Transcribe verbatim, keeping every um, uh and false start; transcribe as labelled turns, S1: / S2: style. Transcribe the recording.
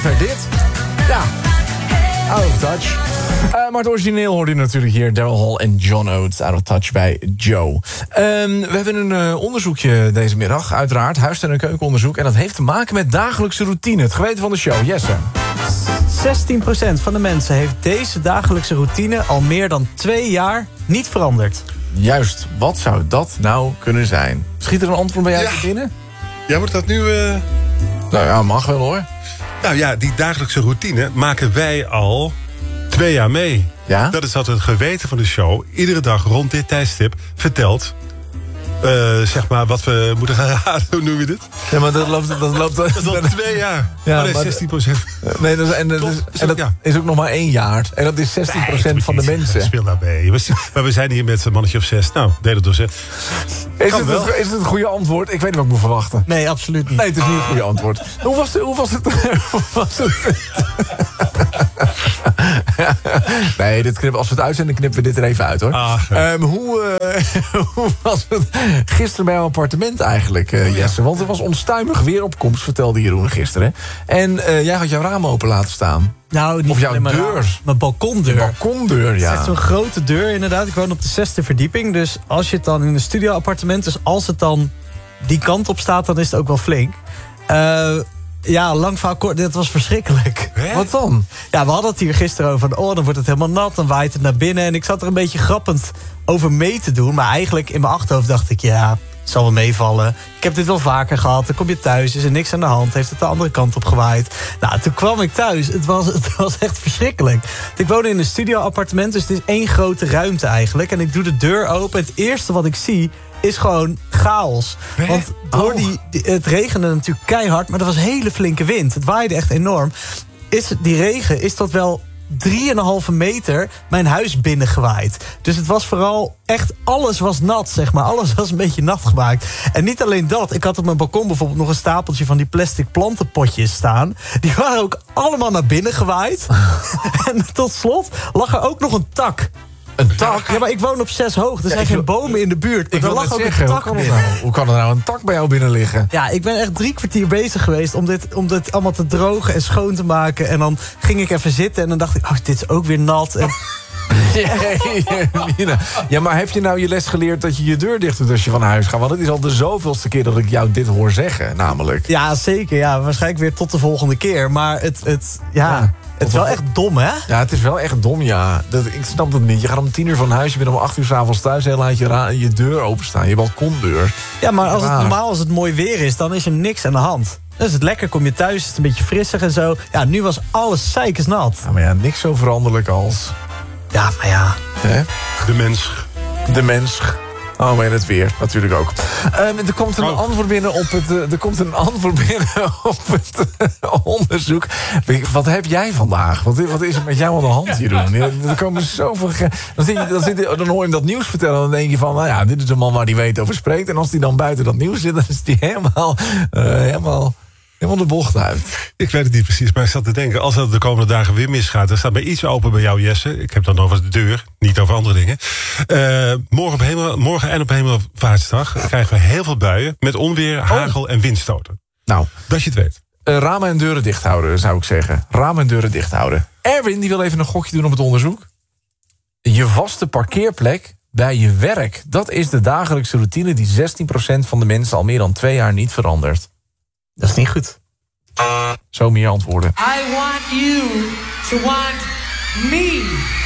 S1: Dit? Ja. Out of Touch. Uh, maar het origineel hoorde je natuurlijk hier. Daryl Hall en John Oates. Out of Touch bij Joe. Um, we hebben een uh, onderzoekje deze middag. Uiteraard. Huis- en een keukenonderzoek. En dat heeft te maken met dagelijkse routine. Het geweten van de show. Jesse.
S2: zestien procent van de mensen heeft deze dagelijkse routine al meer dan twee jaar niet veranderd.
S1: Juist. Wat zou dat nou kunnen zijn? Schiet er een antwoord bij jou
S3: ja.
S1: binnen?
S3: Ja, wordt dat nu... Uh...
S1: Nou ja, mag wel hoor.
S3: Nou ja, die dagelijkse routine maken wij al twee jaar mee.
S1: Ja?
S3: Dat is altijd het geweten van de show. Iedere dag rond dit tijdstip vertelt... Uh, zeg maar wat we moeten gaan raden. Hoe noem je dit?
S1: Ja, maar dat loopt... Dat loopt
S3: dat is al twee jaar.
S1: Ja,
S3: oh nee,
S1: maar
S3: zestien procent.
S1: Nee, dat is, en dat, is, en dat
S3: ja.
S1: is ook nog maar één jaar. En dat is zestien procent
S3: nee,
S1: van de mensen.
S3: Speel daarbij. Maar we zijn hier met een mannetje of zes. Nou, deel het door zes.
S1: Is het, het, is het een goede antwoord? Ik weet niet wat ik moet verwachten.
S2: Nee, absoluut niet.
S1: Nee, het is niet een goede antwoord. Hoe was het? Hoe was het? Hoe was het? Nee, dit knip, als we het uitzenden, knippen we dit er even uit, hoor.
S3: Ah,
S1: um, hoe, uh, hoe was het gisteren bij jouw appartement eigenlijk, uh, Jesse? Want er was onstuimig weeropkomst, vertelde Jeroen gisteren. En uh, jij had jouw raam open laten staan.
S2: Nou, niet
S1: of jouw
S2: mijn
S1: deur.
S2: Raam, mijn balkondeur.
S1: Balkondeur, ja.
S2: Het is echt zo'n grote deur, inderdaad. Ik woon op de zesde verdieping. Dus als je het dan in een studioappartement... dus als het dan die kant op staat, dan is het ook wel flink. Uh, Ja, lang verhaal kort, dit was verschrikkelijk.
S1: Hè? Wat dan?
S2: Ja, we hadden het hier gisteren over... oh, dan wordt het helemaal nat, dan waait het naar binnen. En ik zat er een beetje grappend over mee te doen. Maar eigenlijk in mijn achterhoofd dacht ik... ja, het zal wel meevallen. Ik heb dit wel vaker gehad. Dan kom je thuis, is er niks aan de hand. Heeft het de andere kant op gewaaid. Nou, toen kwam ik thuis. Het was, het was echt verschrikkelijk. Ik woon in een studioappartement, dus het is één grote ruimte eigenlijk. En ik doe de deur open. Het eerste wat ik zie... is gewoon chaos.
S1: Hè?
S2: Want door die, die, het regende natuurlijk keihard... maar er was hele flinke wind. Het waaide echt enorm. Is, die regen is tot wel drieënhalve meter mijn huis binnengewaaid. Dus het was vooral echt... alles was nat, zeg maar. Alles was een beetje nat gemaakt. En niet alleen dat. Ik had op mijn balkon bijvoorbeeld nog een stapeltje... van die plastic plantenpotjes staan. Die waren ook allemaal naar binnen gewaaid. En tot slot lag er ook nog een tak...
S1: Een tak?
S2: Ja, maar ik woon op zes hoog. Er
S1: ja,
S2: zijn geen bomen in de buurt.
S1: Ik
S2: er
S1: wil
S2: lag
S1: net
S2: ook
S1: zeggen,
S2: een
S1: hoe
S2: tak
S1: kan, het
S2: binnen.
S1: nou, hoe kan er nou een tak bij jou binnen liggen?
S2: Ja, ik ben echt drie kwartier bezig geweest om dit, om dit allemaal te drogen en schoon te maken. En dan ging ik even zitten en dan dacht ik, oh, dit is ook weer nat. En...
S1: Ja, maar heb je nou je les geleerd dat je je deur dicht doet als je van huis gaat? Want het is al de zoveelste keer dat ik jou dit hoor zeggen, namelijk.
S2: Ja, zeker. Ja, waarschijnlijk weer tot de volgende keer. Maar het, het, ja,
S1: Ja.
S2: het is wel echt dom, hè?
S1: Ja, het is wel echt dom, ja. Dat, ik snap het niet. Je gaat om tien uur van huis, je bent om acht uur 's avonds thuis... en laat je, ra- je deur openstaan, je balkondeur.
S2: Ja, maar als het
S1: Raar.
S2: normaal als het mooi weer is, dan is er niks aan de hand. Dan is het lekker, kom je thuis, is het een beetje frissig en zo. Ja, nu was alles zeikensnat.
S1: Ja, maar ja, niks zo veranderlijk als...
S2: Ja, maar ja...
S1: Hè?
S3: De mens.
S1: De mens. Oh, maar het weer natuurlijk ook. Um, er komt een
S3: oh. antwoord
S1: binnen op het. Uh, er komt een antwoord binnen op het uh, onderzoek. Wat heb jij vandaag? Wat, wat is er met jou aan de hand hier doen? Ja, er komen zoveel. Ge- dan, zit je, dan, zit je, dan hoor je hem dat nieuws vertellen. En dan denk je van, nou ja, dit is een man waar die weet over spreekt. En als die dan buiten dat nieuws zit, dan is die helemaal, uh, helemaal, helemaal de bocht uit.
S3: Ik weet het niet precies, maar ik zat te denken... als het de komende dagen weer misgaat... er staat bij iets open bij jou, Jesse. Ik heb dan over de deur, niet over andere dingen. Uh, morgen, op hemel, morgen en op Hemelvaartsdag krijgen we heel veel buien... met onweer, hagel en windstoten.
S1: Nou,
S3: Dat je het weet.
S1: uh, ramen en deuren dicht houden, zou ik zeggen. Ramen en deuren dicht houden. Erwin, die wil even een gokje doen op het onderzoek. Je vaste parkeerplek bij je werk. Dat is de dagelijkse routine die zestien procent van de mensen... al meer dan twee jaar niet verandert.
S2: Dat is niet goed.
S1: Zo meer antwoorden.
S4: I want you to want me.